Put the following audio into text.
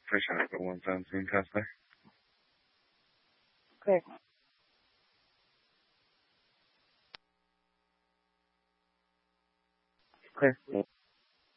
Appreciate it. Got one down to Casper. Okay. Okay.